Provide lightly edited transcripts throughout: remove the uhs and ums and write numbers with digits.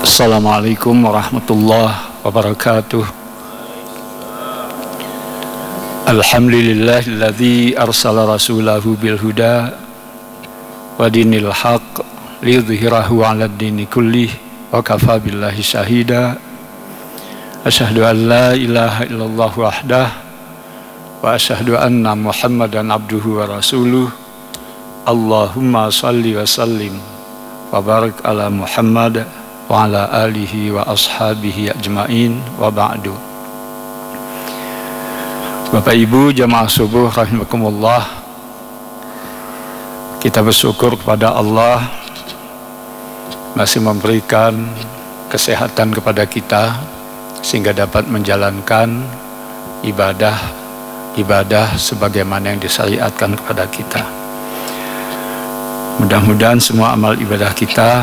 Assalamualaikum warahmatullahi wabarakatuh. Alhamdulillahilladzi arsala rasulahu bil huda wa dinil haq liyudhhirahu 'alad dini kullih wa kafa billahi syahida. Asyhadu an la ilaha illallah wahdah wa asyhadu anna Muhammadan abduhu wa rasuluh. Allahumma salli wa sallim wa barik ala Muhammad wa ala alihi wa ashabihi ajma'in wa ba'du. Bapak Ibu jamaah subuh rahimakumullah, kita bersyukur kepada Allah masih memberikan kesehatan kepada kita sehingga dapat menjalankan ibadah sebagaimana yang disyariatkan kepada kita. Mudah-mudahan semua amal ibadah kita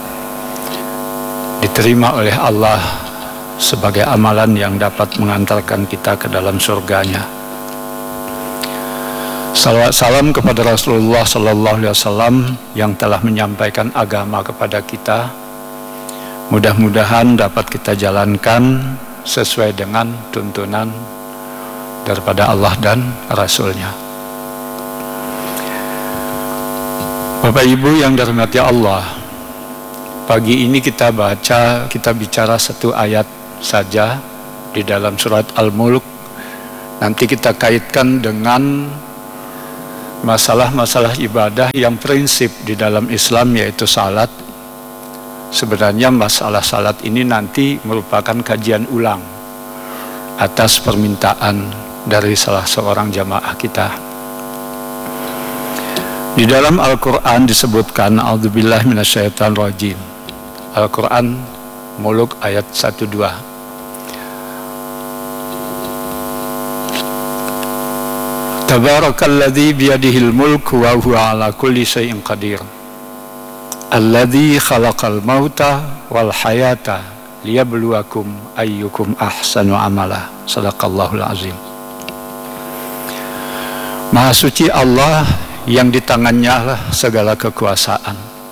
diterima oleh Allah sebagai amalan yang dapat mengantarkan kita ke dalam surganya. Salawat salam kepada Rasulullah sallallahu alaihi wasallam yang telah menyampaikan agama kepada kita. Mudah-mudahan dapat kita jalankan sesuai dengan tuntunan daripada Allah dan Rasul-Nya. Bapak Ibu yang dirahmati Allah, pagi ini kita bicara satu ayat saja di dalam surat Al-Mulk. Nanti kita kaitkan dengan masalah-masalah ibadah yang prinsip di dalam Islam, yaitu salat. Sebenarnya masalah salat ini nanti merupakan kajian ulang atas permintaan dari salah seorang jamaah kita. Di dalam Al-Quran disebutkan, a'udzubillahi minasyaitonir rajim. Al-Quran Mulk ayat 1-2. Tabarakalladzi biyadihil mulku wa huwa ala kulli syai'in qadir. Alladzi khalaqal mauta wal hayata liyabluwakum ayyukum ahsanu amala. Shadaqallahul azim. Maha suci Allah yang di tangannya lah segala kekuasaan,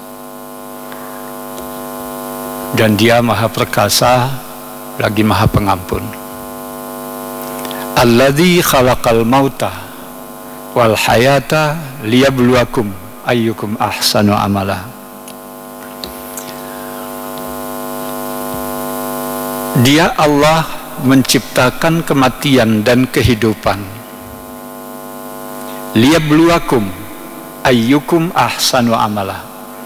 dan Dia maha perkasa lagi maha pengampun. Alladzi khalaqal mauta wal hayata liyabluwakum ayyukum ahsanu amala. Dia Allah menciptakan kematian dan kehidupan. Liyabluwakum ayyukum ahsanu amala.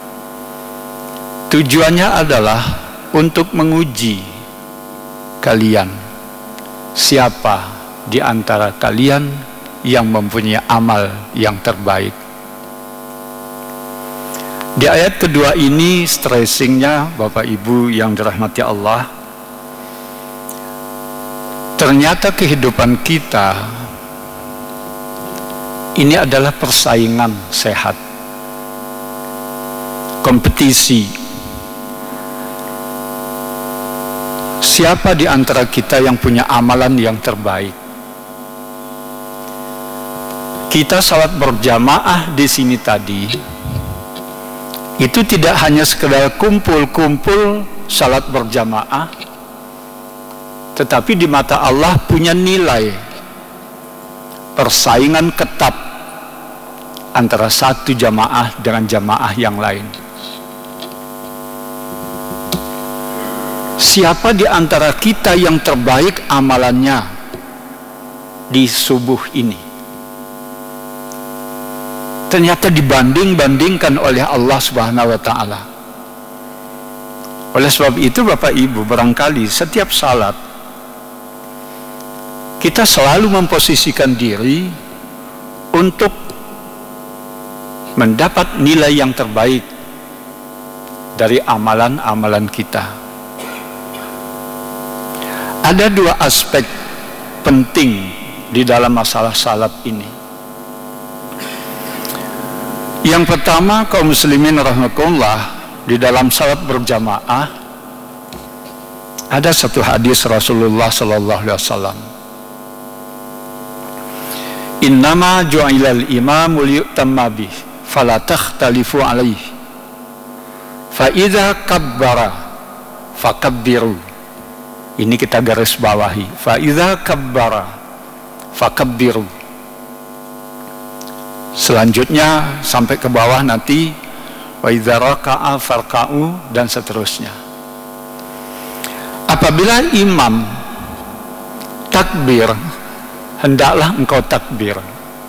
Tujuannya adalah untuk menguji kalian, siapa di antara kalian yang mempunyai amal yang terbaik. Di ayat kedua ini stressingnya, Bapak Ibu yang dirahmati Allah, ternyata kehidupan kita ini adalah persaingan sehat, kompetisi. Siapa di antara kita yang punya amalan yang terbaik? Kita salat berjamaah di sini tadi, itu tidak hanya sekedar kumpul-kumpul salat berjamaah, tetapi di mata Allah punya nilai persaingan ketat antara satu jamaah dengan jamaah yang lain. Siapa di antara kita yang terbaik amalannya di subuh ini? Ternyata dibanding-bandingkan oleh Allah Subhanahu wa taala. Oleh sebab itu Bapak Ibu, barangkali setiap salat kita selalu memposisikan diri untuk mendapat nilai yang terbaik dari amalan-amalan kita. Ada dua aspek penting di dalam masalah salat ini. Yang pertama, kaum muslimin rahimakumullah, di dalam salat berjamaah ada satu hadis Rasulullah sallallahu alaihi wasallam. Innama ju'ilal imamu liyutamma bih fala takhtalifu alaihi fa idza kabbara fakabbiru. Ini kita garis bawahi. Fa idza kabbara fakabbiru. Selanjutnya sampai ke bawah nanti wa idza raka'a farka'u dan seterusnya. Apabila imam takbir, hendaklah engkau takbir.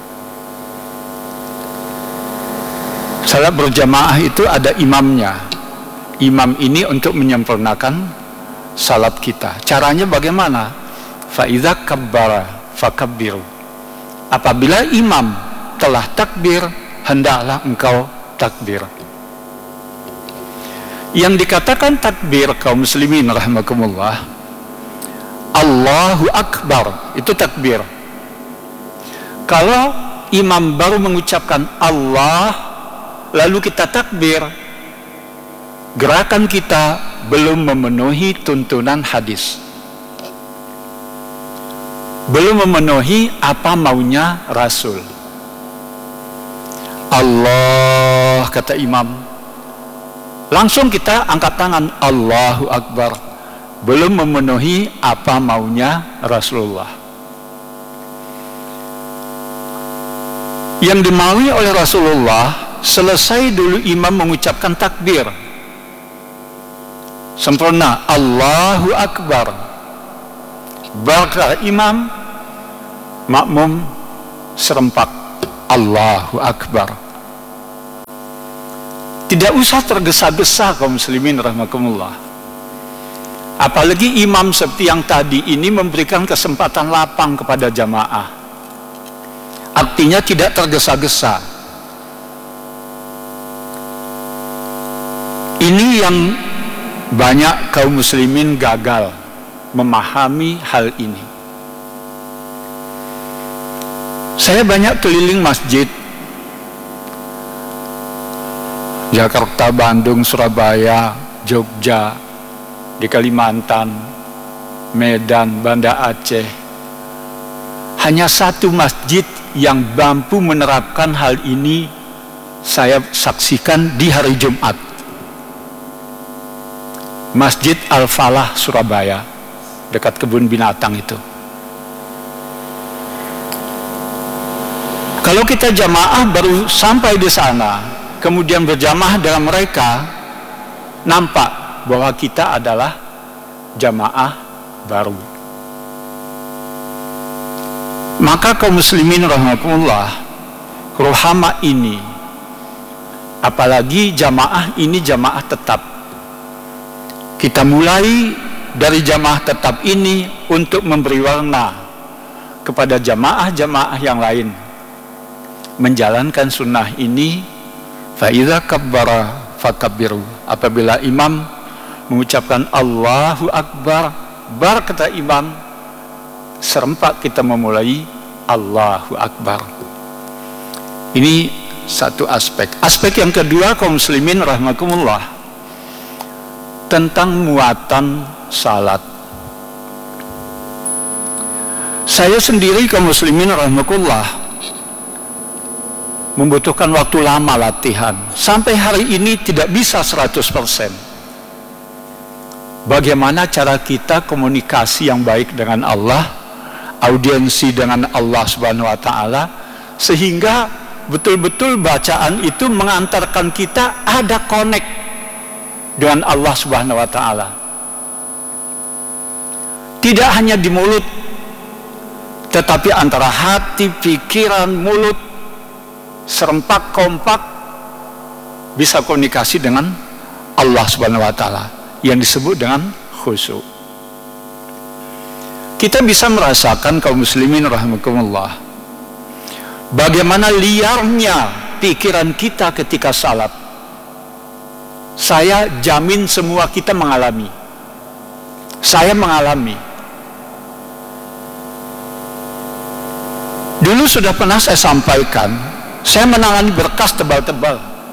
Salat berjamaah itu ada imamnya. Imam ini untuk menyempurnakan salat kita. Caranya bagaimana? Fa idza kabbara fakabbiru. Apabila imam telah takbir, hendaklah engkau takbir. Yang dikatakan takbir kaum muslimin rahimakumullah, Allahu Akbar, itu takbir. Kalau imam baru mengucapkan Allah lalu kita takbir, gerakan kita belum memenuhi tuntunan hadis, belum memenuhi apa maunya Rasul. Allah kata imam, langsung kita angkat tangan Allahu Akbar, belum memenuhi apa maunya Rasulullah. Yang dimaui oleh Rasulullah, selesai dulu imam mengucapkan takbir, sempurna Allahu Akbar, baru imam, makmum serempak Allahu Akbar. Tidak usah tergesa-gesa kaum muslimin rahimakumullah. Apalagi imam seperti yang tadi ini memberikan kesempatan lapang kepada jamaah, artinya tidak tergesa-gesa. Ini yang banyak kaum muslimin gagal memahami hal ini. Saya banyak keliling masjid Jakarta, Bandung, Surabaya, Jogja, di Kalimantan, Medan, Banda Aceh. Hanya satu masjid yang mampu menerapkan hal ini saya saksikan di hari Jumat. Masjid Al-Falah Surabaya, dekat kebun binatang itu. Kalau kita jamaah baru sampai di sana, kemudian berjamaah dengan mereka, nampak bahwa kita adalah jamaah baru. Maka kaum muslimin rahimakumullah, ruhama ini, apalagi jamaah ini jamaah tetap, kita mulai dari jamaah tetap ini untuk memberi warna kepada jamaah-jamaah yang lain menjalankan sunnah ini. Fa idza kabbara fakabbiru. Apabila imam mengucapkan Allahu Akbar, bar kata imam, serempak kita memulai Allahu Akbar. Ini satu aspek. Aspek yang kedua kaum muslimin rahimakumullah, tentang muatan salat. Saya sendiri kaum muslimin rahimakumullah membutuhkan waktu lama latihan. Sampai hari ini tidak bisa 100%. Bagaimana cara kita komunikasi yang baik dengan Allah, audiensi dengan Allah Subhanahu wa taala, sehingga betul-betul bacaan itu mengantarkan kita ada connect dengan Allah Subhanahu wa taala. Tidak hanya di mulut, tetapi antara hati, pikiran, mulut serempak kompak bisa komunikasi dengan Allah Subhanahu wa taala yang disebut dengan khusyuk. Kita bisa merasakan kaum muslimin rahimakumullah bagaimana liarnya pikiran kita ketika salat. Saya jamin semua kita mengalami. Saya mengalami. Dulu sudah pernah saya sampaikan, saya menangani berkas tebal-tebal.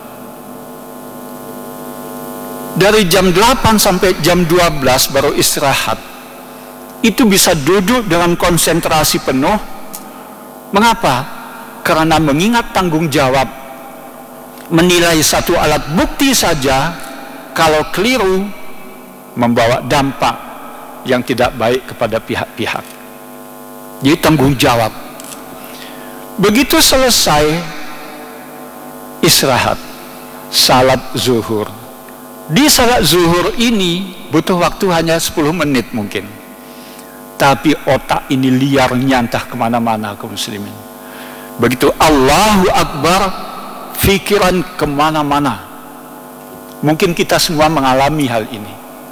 Dari jam 8 sampai jam 12 baru istirahat. Itu bisa duduk dengan konsentrasi penuh. Mengapa? Karena mengingat tanggung jawab. Menilai satu alat bukti saja, kalau keliru, membawa dampak yang tidak baik kepada pihak-pihak. Jadi tanggung jawab. Begitu selesai istirahat, salat zuhur. Di salat zuhur ini butuh waktu hanya 10 menit mungkin. Tapi otak ini liarnya entah kemana-mana kaum muslimin. Begitu Allahu Akbar, pikiran kemana-mana. Mungkin kita semua mengalami hal ini.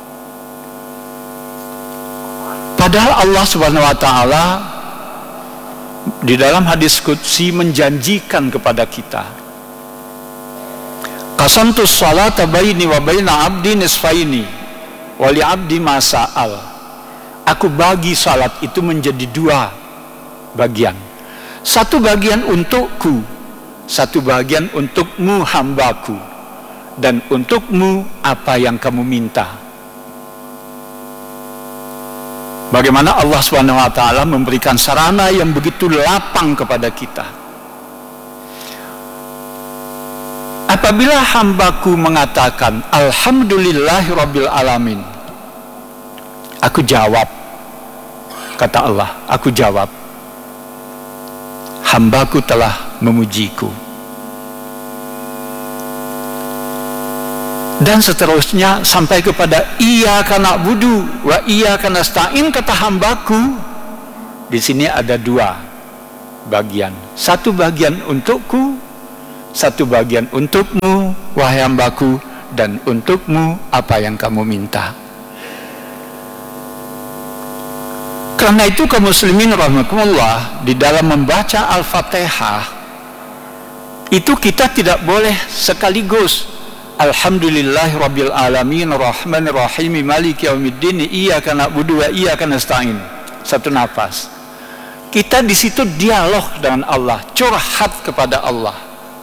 Padahal Allah Subhanahu wa Ta'ala di dalam hadis qudsi menjanjikan kepada kita, qasamtus salata baini wa baina abdi nisfaini wa li abdi ma sa'al. Aku bagi salat itu menjadi 2 bagian. Satu bagian untukku, satu bagian untukmu hambaku, dan untukmu apa yang kamu minta. Bagaimana Allah Subhanahu wa Ta'ala memberikan sarana yang begitu lapang kepada kita. Apabila hambaku mengatakan alhamdulillahirabbil alamin, aku jawab, kata Allah, aku jawab, hambaku telah memujiku. Dan seterusnya sampai kepada iyyaka na'budu wa iyyaka nasta'in, kata hambaku. Di sini ada 2 bagian. Satu bagian untukku, satu bagian untukmu wahai hambaku, dan untukmu apa yang kamu minta. Karena itu kaum muslimin rahimakumullah, di dalam membaca Al-Fatihah itu kita tidak boleh sekaligus alhamdulillahirabbil alamin arrahmanir rahim maliki yaumiddin iyyaka na'budu wa iyyaka nasta'in. Satu nafas. Kita di situ dialog dengan Allah, curhat kepada Allah.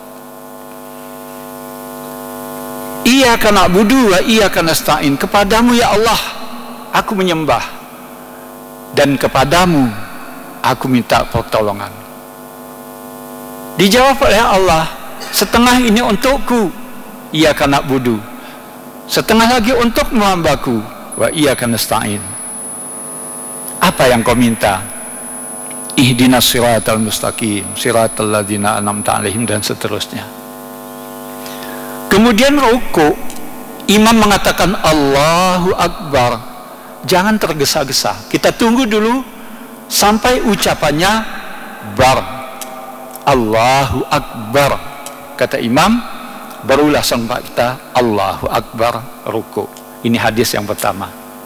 Iyyaka na'budu wa iyyaka nasta'in, kepadamu ya Allah aku menyembah, dan kepadamu aku minta pertolongan. Dijawab oleh Allah, setengah ini untukku, iyyaka na'budu, setengah lagi untuk hambaku, wa iyyaka nasta'in. Apa yang kau minta? Ihdinas siratal mustaqim, siratal ladzina an'amta 'alaihim, dan seterusnya. Kemudian ruku, imam mengatakan Allahu Akbar, jangan tergesa-gesa. Kita tunggu dulu sampai ucapannya bar, Allahu Akbar, kata imam, barulah sampai kita Allahu Akbar ruku. Ini hadis yang pertama.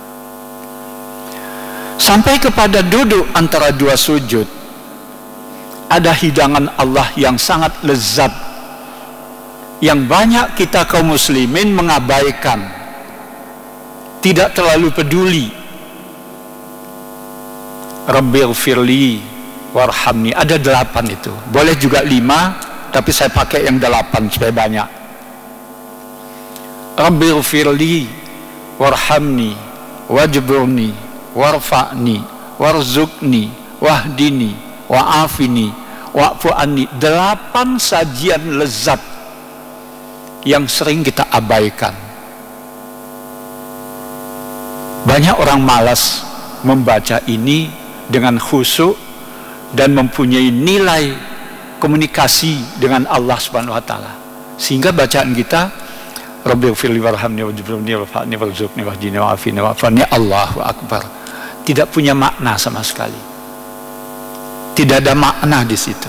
Sampai kepada duduk antara 2 sujud, ada hidangan Allah yang sangat lezat, yang banyak kita kaum muslimin mengabaikan, tidak terlalu peduli. Rabbighfirli warhamni, ada 8 itu, boleh juga 5, tapi saya pakai yang 8 supaya banyak. Rabbighfirli warhamni wajburni warfa'ni warzuqni wahdini wa'afini wa'fu anni. 8 sajian lezat yang sering kita abaikan. Banyak orang malas membaca ini dengan khusyuk dan mempunyai nilai komunikasi dengan Allah Subhanahu wa Ta'ala, sehingga bacaan kita Rabbighfirli warhamni wajburni warfa'ni warzuqni wahdini wa'afini wa'fu anni Allahu Akbar, tidak punya makna sama sekali. Tidak ada makna di situ.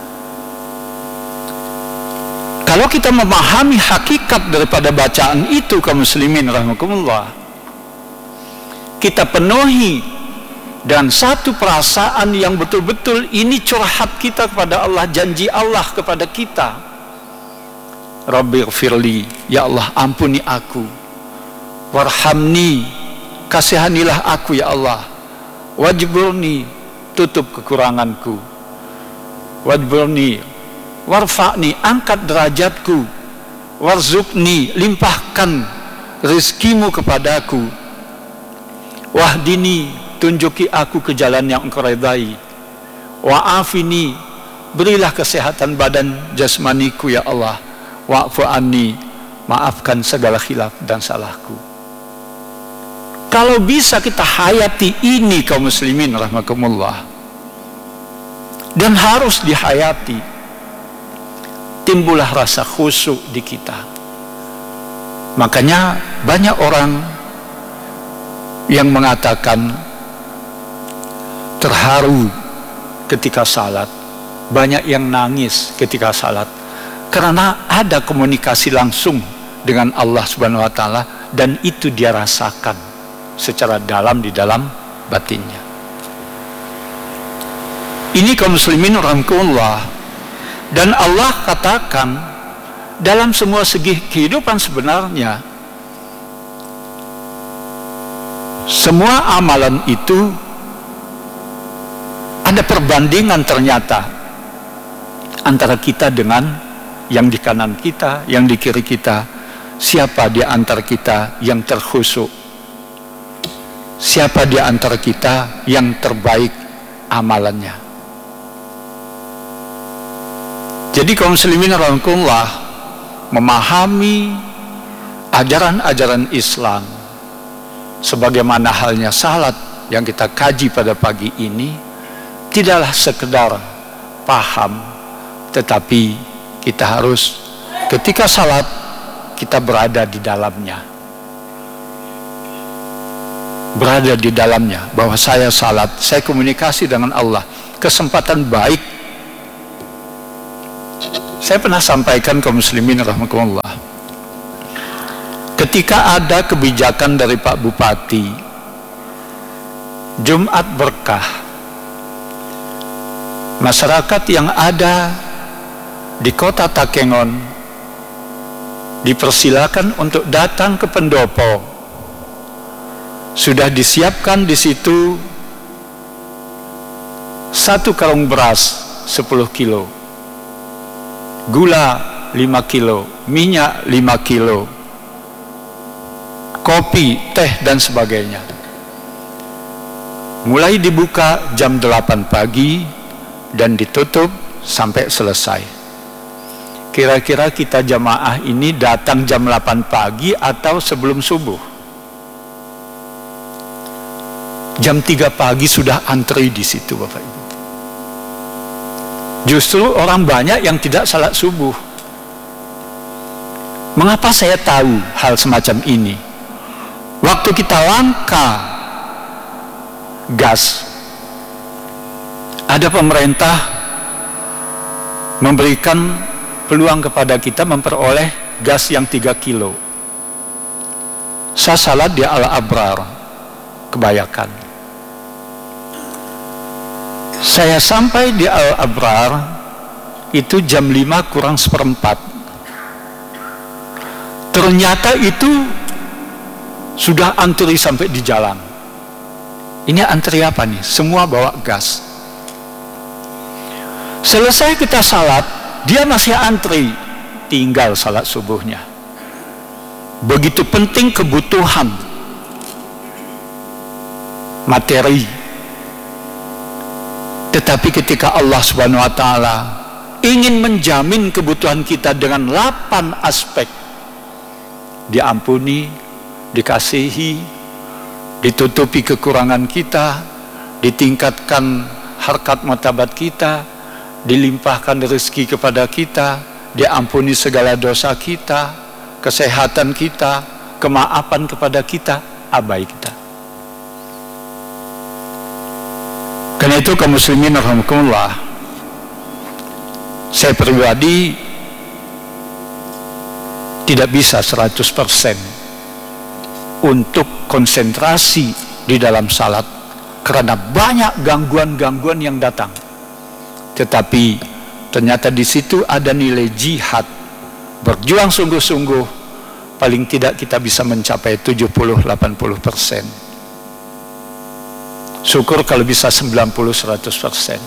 Kalau kita memahami hakikat daripada bacaan itu kaum muslimin rahimakumullah, kita penuhi dan satu perasaan yang betul-betul ini curhat kita kepada Allah, janji Allah kepada kita. Rabbighfirli, ya Allah ampuni aku, warhamni, kasihanilah aku ya Allah, wajburni, tutup kekuranganku, wajburni, warfa'ni, angkat derajatku, warzuqni, limpahkan rizkimu kepadaku, wahdini, tunjuki aku ke jalan yang engkau redai, wa'afini, berilah kesehatan badan jasmaniku ya Allah, wa'fu anni, maafkan segala khilaf dan salahku. Kalau bisa kita hayati ini kaum muslimin rahimakumullah, dan harus dihayati, timbullah rasa khusyuk di kita. Makanya banyak orang yang mengatakan terharu ketika salat, banyak yang nangis ketika salat, karena ada komunikasi langsung dengan Allah Subhanahu wa taala, dan itu dia rasakan secara dalam di dalam batinnya. Ini kaum muslimin rahimakumullah, dan Allah katakan dalam semua segi kehidupan sebenarnya semua amalan itu ada perbandingan ternyata antara kita dengan yang di kanan kita, yang di kiri kita. Siapa di antara kita yang terkhusyuk? Siapa di antara kita yang terbaik amalannya? Jadi kaum muslimin rahimakumullah, memahami ajaran-ajaran Islam sebagaimana halnya salat yang kita kaji pada pagi ini, tidaklah sekedar paham, tetapi kita harus ketika salat kita berada di dalamnya, berada di dalamnya, bahwa saya salat, saya komunikasi dengan Allah, kesempatan baik. Saya pernah sampaikan kaum muslimin rahimakumullah, ketika ada kebijakan dari Pak Bupati Jumat Berkah, masyarakat yang ada di kota Takengon dipersilakan untuk datang ke pendopo. Sudah disiapkan di situ 1 karung beras 10 kilo, gula 5 kilo, minyak 5 kilo, kopi, teh dan sebagainya. Mulai dibuka jam 8 pagi dan ditutup sampai selesai. Kira-kira kita jamaah ini datang jam 8 pagi atau sebelum subuh? Jam 3 pagi sudah antri di situ Bapak Ibu. Justru orang banyak yang tidak salat subuh. Mengapa saya tahu hal semacam ini? Waktu kita langka gas, ada pemerintah memberikan peluang kepada kita memperoleh gas yang 3 kilo. Saya salat di Al-Abrar, Kebayakan. Saya sampai di Al-Abrar itu jam 5 kurang seperempat. Ternyata itu sudah antri sampai di jalan. Ini antri apa nih? Semua bawa gas. Selesai kita salat, dia masih antri, tinggal salat subuhnya. Begitu penting kebutuhan materi. Tetapi ketika Allah Subhanahu wa taala ingin menjamin kebutuhan kita dengan 8 aspek, diampuni, dikasihi, ditutupi kekurangan kita, ditingkatkan harkat martabat kita, dilimpahkan rezeki kepada kita, diampuni segala dosa kita, kesehatan kita, kemaafan kepada kita, abai kita. Karena itu kaum muslimin rahimakumullah, saya pribadi tidak bisa 100% untuk konsentrasi di dalam salat karena banyak gangguan-gangguan yang datang. Tetapi ternyata di situ ada nilai jihad, berjuang sungguh-sungguh, paling tidak kita bisa mencapai 70-80%. Syukur kalau bisa 90-100%.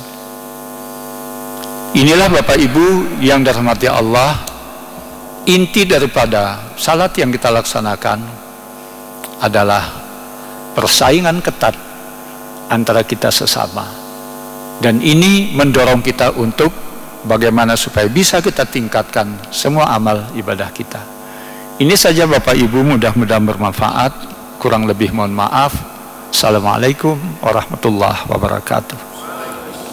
Inilah Bapak Ibu yang dirahmati Allah, inti daripada salat yang kita laksanakan adalah persaingan ketat antara kita sesama. Dan ini mendorong kita untuk bagaimana supaya bisa kita tingkatkan semua amal ibadah kita. Ini saja Bapak Ibu, mudah-mudahan bermanfaat. Kurang lebih mohon maaf. Assalamualaikum warahmatullahi wabarakatuh.